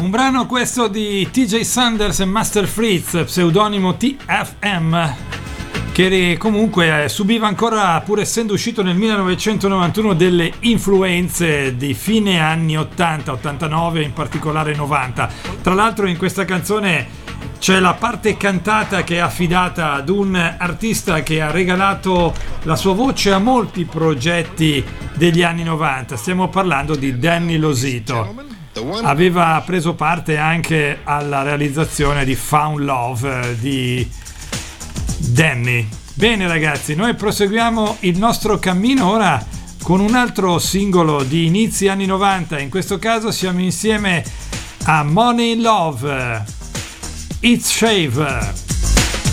Un brano questo di TJ Sanders e Master Fritz, pseudonimo TFM, che comunque subiva ancora, pur essendo uscito nel 1991, delle influenze di fine anni 80, 89, in particolare 90. Tra l'altro in questa canzone c'è la parte cantata che è affidata ad un artista che ha regalato la sua voce a molti progetti degli anni 90. Stiamo parlando di Danny Losito. Aveva preso parte anche alla realizzazione di Found Love di Danny. Bene ragazzi, noi proseguiamo il nostro cammino ora con un altro singolo di inizi anni 90. In questo caso siamo insieme a Money Love, It's Shave.